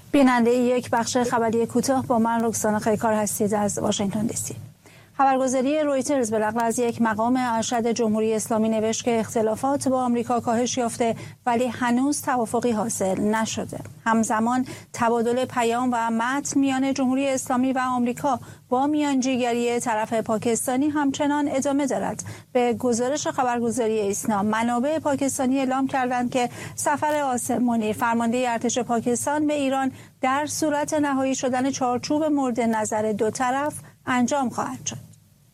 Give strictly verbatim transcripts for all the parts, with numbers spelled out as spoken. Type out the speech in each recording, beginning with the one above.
بیننده یک بخش خبری کوتاه با من رکسانا خیکار هستید از واشنگتن دی سی. خبرگزاری رویترز به نقل از یک مقام ارشد جمهوری اسلامی نوشت که اختلافات با آمریکا کاهش یافته ولی هنوز توافقی حاصل نشده. همزمان تبادل پیام و متن میان جمهوری اسلامی و آمریکا با میانجیگری طرف پاکستانی همچنان ادامه دارد. به گزارش خبرگزاری ایسنا، منابع پاکستانی اعلام کردند که سفر آسمانی فرمانده ارتش پاکستان به ایران در صورت نهایی شدن چارچوب مورد نظر دو طرف انجام خواهد شد.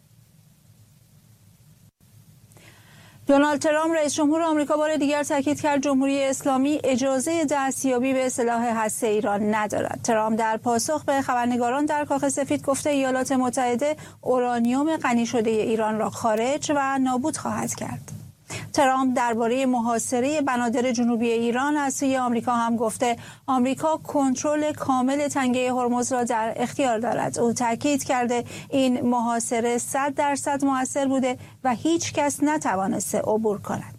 دونالد ترامپ رئیس جمهور آمریکا بار دیگر تاکید کرد جمهوری اسلامی اجازه دستیابی به سلاح هسته ایران ندارد. ترامپ در پاسخ به خبرنگاران در کاخ سفید گفته ایالات متحده اورانیوم غنی شده ایران را خارج و نابود خواهد کرد. ترامپ درباره محاصره بنادر جنوبی ایران از سوی آمریکا هم گفته آمریکا کنترل کامل تنگه هرمز را در اختیار دارد. او تاکید کرده این محاصره صد درصد مؤثر بوده و هیچ کس نتوانسته عبور کند.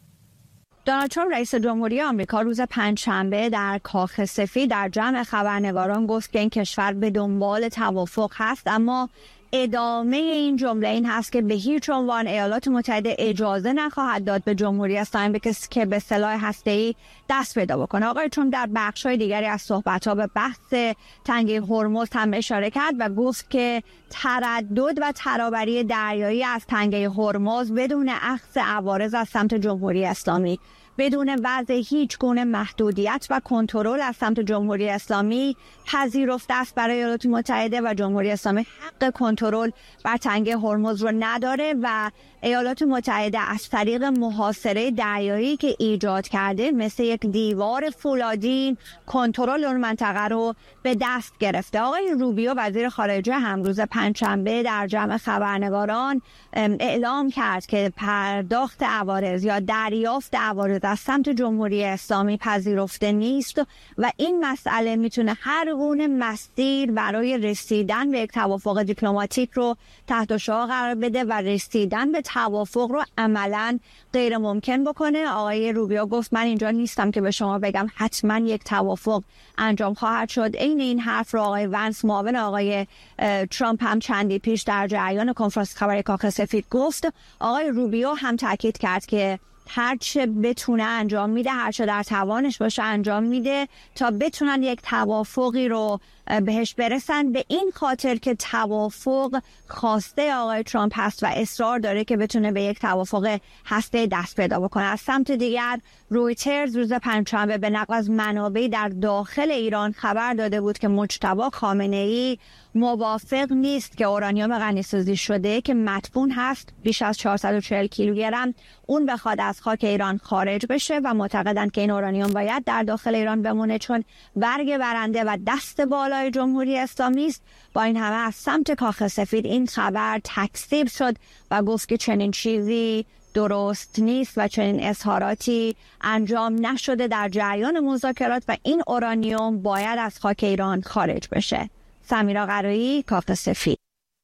دونالد ترامپ رئیس جمهوری آمریکا روز پنجشنبه در کاخ سفید در جمع خبرنگاران گفت که این کشور به دنبال توافق هست، اما ادامه این جمله این هست که به هیچ عنوان ایالات متحده اجازه نخواهد داد به جمهوری اسلامی که به سلاح هسته‌ای دست پیدا بکنه. آقای ترامپ در بخش‌های دیگری از صحبت‌ها به بحث تنگه هرمز هم اشاره کرد و گفت که تردد و ترابری دریایی از تنگه هرمز بدون اخذ عوارض از سمت جمهوری اسلامی، بدون وضع هیچ گونه محدودیت و کنترل از سمت جمهوری اسلامی پذیرفته است برای ایالات متحده و جمهوری اسلامی حق کنترل بر تنگه هرمز رو نداره و ایالات متحده از طریق محاصره دریایی که ایجاد کرده مثل یک دیوار فولادین کنترل اون منطقه رو به دست گرفته. آقای روبیو وزیر خارجه هم روز پنجشنبه در جمع خبرنگاران اعلام کرد که پرداخت عوارض یا دریافت عوارض از سمت جمهوری اسلامی پذیرفته نیست و این مسئله میتونه هر گونه مسیر برای رسیدن به یک توافق دیپلماتیک رو تحت شعاع قرار بده و رسیدن به توافق رو عملاً غیر ممکن بکنه. آقای روبیو گفت من اینجا نیستم که به شما بگم حتما یک توافق انجام خواهد شد. این این حرف رو آقای ونس معاون آقای ترامپ هم چندی پیش در جریان کنفرانس خبری کاخ سفید گفت. آقای روبیو هم تاکید کرد که هرچه بتونه انجام میده، هرچه در توانش باشه انجام میده تا بتونن یک توافقی رو بهش برسن، به این خاطر که توافق خواسته آقای ترامپ هست و اصرار داره که بتونه به یک توافق هسته دست پیدا بکنه. از سمت دیگر رویترز روز پنجشنبه به نقل از منابعی در داخل ایران خبر داده بود که مجتبی خامنه‌ای موافق نیست که اورانیوم غنی‌سازی شده که مدفون هست بیش از چهارصد و چهل کیلوگرم اون بخواد از خاک ایران خارج بشه و معتقدند که این اورانیوم باید در داخل ایران بمونه چون برگ برنده و دست بالای جمهوری اسلامی است. با این همه از سمت کاخ سفید این خبر تکذیب شد و گفت که چنین چیزی درست نیست و چنین اظهاراتی انجام نشده در جریان مذاکرات و این اورانیوم باید از خاک ایران خارج بشه. سمیرا قرایی، کاخ سفید.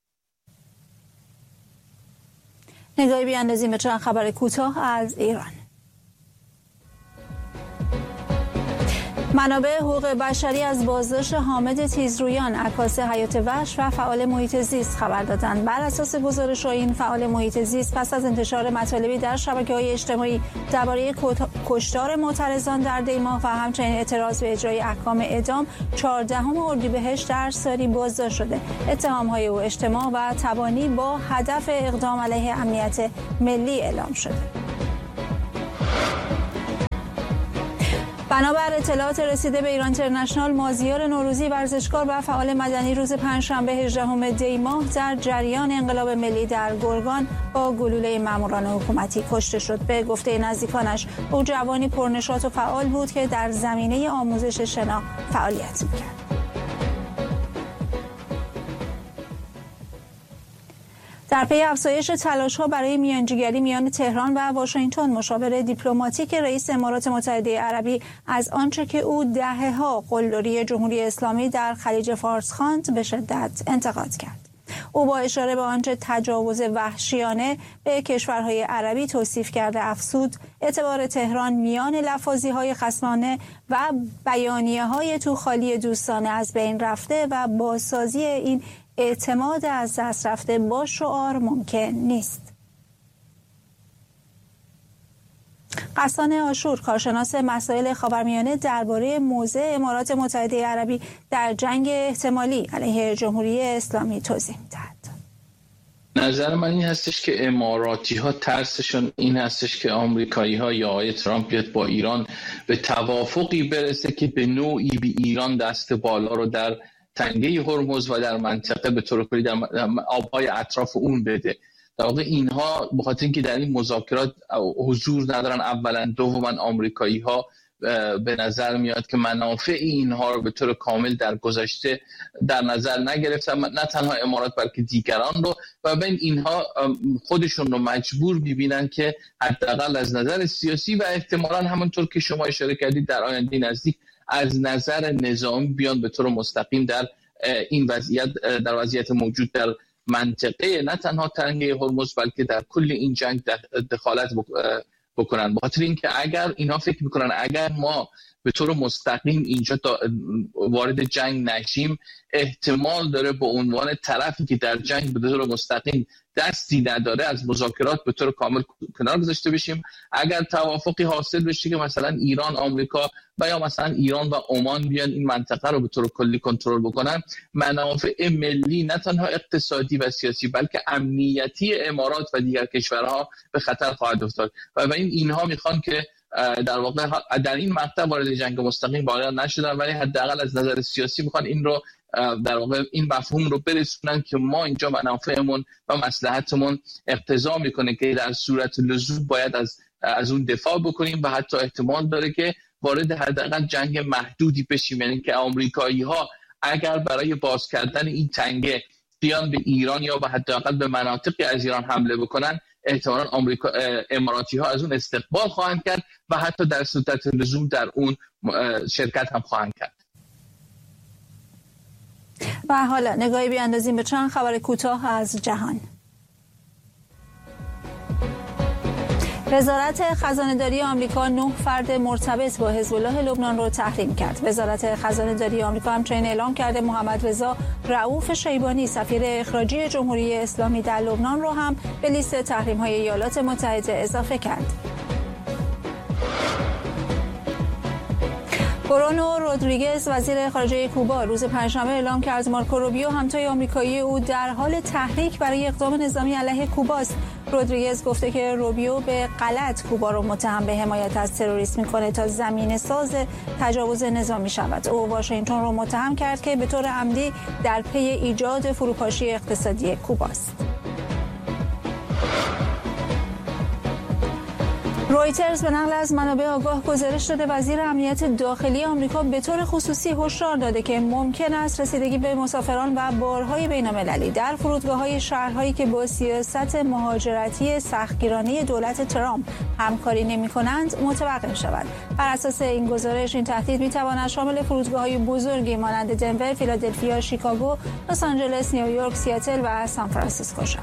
نگاهی بیاندازیم به چند خبر کوتاه از ایران. منابع حقوق بشری از بازداشت حامد تیزرویان، عکاس حیات وحش و فعال محیط زیست خبر دادند. بر اساس گزارش این فعال محیط زیست پس از انتشار مطالبی در شبکه‌های اجتماعی درباره کشتار معترضان در دیما و همچنین اعتراض به اجرای احکام اعدام چهاردهم اردیبهشت در ساری بازداشت شده. اتهام‌های او اجتماع و تبانی با هدف اقدام علیه امنیت ملی اعلام شده. بنابر اطلاعات رسیده به ایران اینترنشنال، مازیار نوروزی ورزشکار و فعال مدنی روز پنجشنبه هجدهم دی ماه در جریان انقلاب ملی در گرگان با گلوله ماموران حکومتی کشته شد. به گفته نزدیکانش او جوانی پرنشاط و فعال بود که در زمینه آموزش شنا فعالیت می‌کرد. در پی افزایش تلاش‌ها برای میانجیگری میان تهران و واشنگتن، مشاور دیپلماتیک رئیس امارات متحده عربی از آنچه که او دهه‌ها قلدری جمهوری اسلامی در خلیج فارس خواند به شدت انتقاد کرد. او با اشاره به آنچه تجاوز وحشیانه به کشورهای عربی توصیف کرده افزود اعتبار تهران میان لفاظی‌های خصمانه و بیانیه‌های توخالی دوستانه از بین رفته و بازسازی این اعتماد از دست رفته با شعار ممکن نیست. غسان عاشور، کارشناس مسائل خاورمیانه، درباره موضع امارات متحده عربی در جنگ احتمالی علیه جمهوری اسلامی توضیح می‌دهد. نظر من این هستش که اماراتی ها ترسشون این هستش که آمریکایی ها یا آقای ترامپ بیاد با ایران به توافقی برسه که به نوعی به ایران دست بالا رو در تنگه هرمز و در منطقه به طور کلی در آبهای اطراف اون بده. در واقع اینها به خاطر اینکه در این مذاکرات حضور ندارن، اولا، دوما آمریکایی ها به نظر میاد که منافع اینها رو به طور کامل در گذشته در نظر نگرفتن، نه تنها امارات بلکه دیگران رو، و بین اینها خودشون رو مجبور ببینن که حداقل از نظر سیاسی و احتمالاً همونطور که شما اشاره کردید در آینده نزدیک از نظر نظامی بیان به طور مستقیم در این وضعیت در وضعیت موجود در منطقه نه تنها تنگه هرمز بلکه در کل این جنگ دخالت بکنن. به خاطر اینکه اگر اینا فکر میکنن اگر ما به طور مستقیم اینجا وارد جنگ نشیم، احتمال داره به عنوان طرفی که در جنگ به طور مستقیم دستی نداره از مذاکرات به طور کامل کنار گذاشته بشیم. اگر توافقی حاصل بشه که مثلا ایران، آمریکا و یا مثلا ایران و عمان بیان این منطقه رو به طور کلی کنترل بکنن، منافع ملی نه تنها اقتصادی و سیاسی بلکه امنیتی امارات و دیگر کشورها به خطر خواهد افتاد و این اینها میخوان که در واقع در این مقطع وارد جنگ مستقیم واقعا نشدن، ولی حداقل از نظر سیاسی میخوان این رو در واقع این مفهوم رو برسونن که ما اینجا منافعمون و مصلحتمون اقتضا میکنه که در صورت لزوم باید از از اون دفاع بکنیم و حتی احتمال داره که وارد حداقل جنگ محدودی بشیم، یعنی که آمریکایی ها اگر برای باز کردن این تنگه بیان به ایران یا به حداقل به مناطقی از ایران حمله بکنن، احتمالاً آمریکا اماراتی ها از اون استقبال خواهند کرد و حتی در صورت لزوم در اون شرکت هم خواهند کرد. و حالا نگاهی بیاندازیم به چند خبر کوتاه از جهان. وزارت خزانه‌داری آمریکا نه فرد مرتبط با حزب الله لبنان را تحریم کرد. وزارت خزانه‌داری آمریکا همچنین اعلام کرده محمد رضا رؤوف شیبانی، سفیر اخراجی جمهوری اسلامی در لبنان را هم به لیست تحریم‌های ایالات متحده اضافه کرد. برونو رودریگز، وزیر خارجه کوبا، روز پنجشنبه اعلام کرد مارکو روبیو، همتای آمریکایی او، در حال تحریک برای اقدام نظامی علیه کوباست. رودریگز گفته که روبیو به غلط کوبا را متهم به حمایت از تروریسم می‌کند تا زمینه ساز تجاوز نظامی شود. او واشنگتن را متهم کرد که به طور عمدی در پی ایجاد فروپاشی اقتصادی کوباست. رویترز به نقل از منابع آگاه گزارش داده وزیر امنیت داخلی آمریکا به طور خصوصی هشدار داده که ممکن است رسیدگی به مسافران و بارهای بین‌المللی در فرودگاه‌های شهرهایی که با سیاست مهاجرتی سختگیرانه دولت ترامپ همکاری نمی‌کنند متوقف شود. بر اساس این گزارش این تهدید می‌تواند شامل فرودگاه‌های بزرگی مانند دنور، فیلادلفیا، شیکاگو، لس آنجلس، نیویورک، سیاتل و سان فرانسیسکو شود.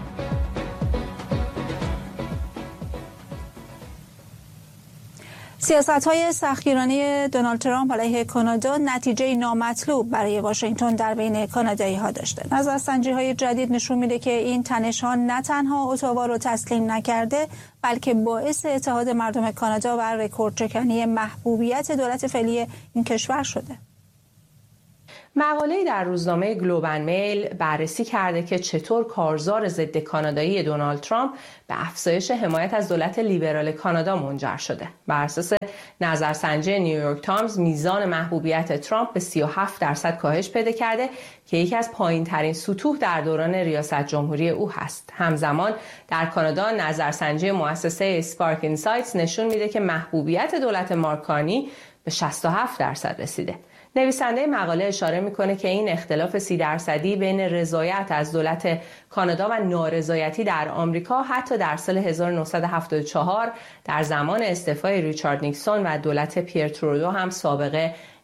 سیاست‌های سختگیرانه دونالد ترامپ علیه کانادا نتیجه نامطلوب برای واشنگتن در بین کانادایی‌ها داشته. نظرسنجی‌های جدید نشون میده که این تنش‌ها نه تنها اتاوا رو تسلیم نکرده، بلکه باعث اتحاد مردم کانادا و رکوردشکنی محبوبیت دولت فعلی این کشور شده. مقاله‌ای در روزنامه گلوب اند میل بررسی کرده که چطور کارزار ضد کانادایی دونالد ترامپ به افزایش حمایت از دولت لیبرال کانادا منجر شده. بر اساس نظرسنجی نیویورک تایمز، میزان محبوبیت ترامپ به سی و هفت درصد کاهش پیدا کرده که یکی از پایین‌ترین سطوح در دوران ریاست جمهوری او هست. همزمان در کانادا نظرسنجی مؤسسه اسپارک اینسایتس نشون میده که محبوبیت دولت مارک کارنی به شصت و هفت درصد رسیده. نویسنده مقاله اشاره میکنه که این اختلاف سی درصدی بین رضایت از دولت کانادا و نارضایتی در آمریکا حتی در سال هزار و نهصد و هفتاد و چهار در زمان استعفای ریچارد نیکسون و دولت پیر ترودو هم سابقه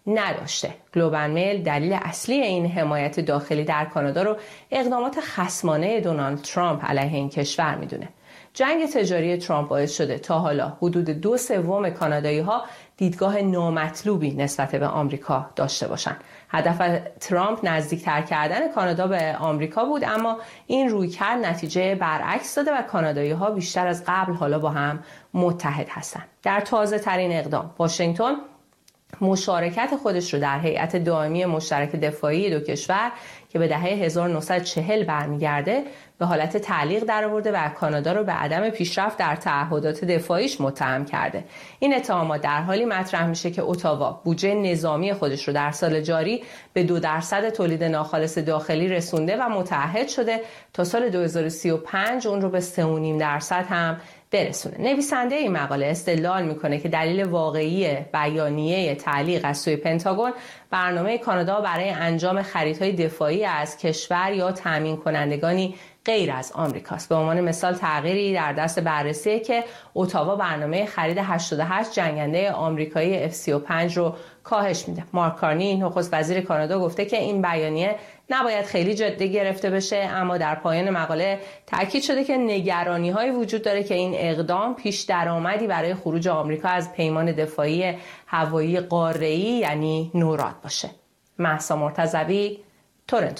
نداشته. گلوبال میل دلیل اصلی این حمایت داخلی در کانادا رو اقدامات خصمانه دونالد ترامپ علیه این کشور میدونه. جنگ تجاری ترامپ باعث شده تا حالا حدود دو سوم کانادایی‌ها دیدگاه نامطلوبی نسبت به آمریکا داشته باشند. هدف ترامپ نزدیکتر کردن کانادا به آمریکا بود، اما این رویکرد نتیجه برعکس داده و کانادایی‌ها بیشتر از قبل حالا با هم متحد هستند. در تازه ترین اقدام، واشنگتن مشارکت خودش رو در هیئت دائمی مشترک دفاعی دو کشور که به دهه هزار و نهصد و چهل برمیگرده به حالت تعلیق درآورده و کانادا رو به عدم پیشرفت در تعهدات دفاعیش متهم کرده. این اتهامات در حالی مطرح میشه که اتاوا بودجه نظامی خودش رو در سال جاری به دو درصد تولید ناخالص داخلی رسونده و متعهد شده تا سال دو هزار و سی و پنج اون رو به سه و نیم درصد هم برسونه. نویسنده این مقاله استدلال میکنه که دلیل واقعی بیانیه تعلیق از سوی پنتاگون برنامه کانادا برای انجام خریدهای دفاعی از کشور یا تامین کنندگانی غیر از آمریکاست. به عنوان مثال تغییری در دست بررسیه که اتاوا برنامه خرید هشتاد و هشت جنگنده آمریکایی اف سی و پنج رو کاهش میده. مارک کارنی نخست وزیر کانادا گفته که این بیانیه نباید خیلی جدی گرفته بشه، اما در پایان مقاله تاکید شده که نگرانی‌هایی وجود داره که این اقدام پیش درآمدی برای خروج آمریکا از پیمان دفاعی هوایی قاره‌ای یعنی نوراد باشه. مهسا مرتضوی، تورنتو.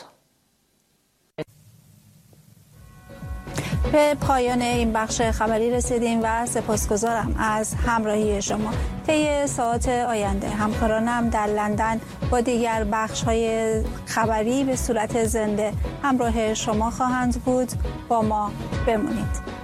به پایان این بخش خبری رسیدیم و سپاسگزارم از همراهی شما. طی ساعات آینده همکارانم در لندن با دیگر بخش‌های خبری به صورت زنده همراه شما خواهند بود. با ما بمونید.